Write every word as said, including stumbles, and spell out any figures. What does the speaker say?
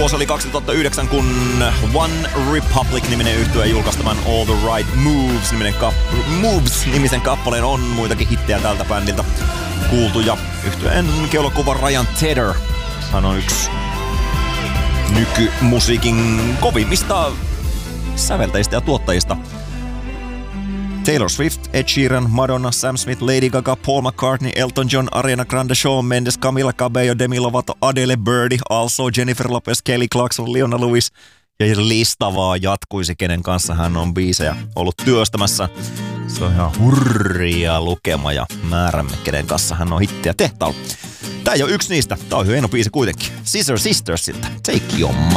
Vuosi oli kaksituhattayhdeksän, kun One Republic-niminen yhtye julkaisi tämän All the Right Moves-nimisen, kap- Moves-nimisen kappaleen. On muitakin hittejä tältä bändiltä kuultu. Ja yhtyeen keulakuva Ryan Tedder. Hän on yksi nykymusiikin kovimmista säveltäjistä ja tuottajista. Taylor Swift, Ed Sheeran, Madonna, Sam Smith, Lady Gaga, Paul McCartney, Elton John, Ariana Grande, Shawn Mendes, Camila Cabello, Demi Lovato, Adele, Birdie, also Jennifer Lopez, Kelly Clarkson, Leona Lewis. Ja lista vaan jatkuisi, kenen kanssa hän on biisejä ollut työstämässä. Se on ihan hurria lukema ja määrämme, kenen kanssa hän on hittiä tehtaalla. Tää ei ole yksi niistä. Tää on hieno biisi kuitenkin. Scissor Sistersilta. Take Your